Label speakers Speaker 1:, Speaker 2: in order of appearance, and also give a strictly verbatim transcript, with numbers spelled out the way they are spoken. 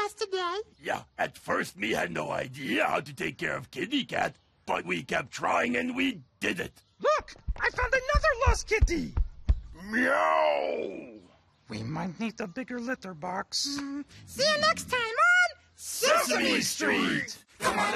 Speaker 1: yesterday.
Speaker 2: Yeah, at first me had no idea how to take care of Kitty Cat, but we kept trying and we did it.
Speaker 3: Look, I found another lost kitty.
Speaker 2: Meow!
Speaker 3: We might need a bigger litter box.
Speaker 1: Mm, see you next time on
Speaker 2: Sesame Street! Come on.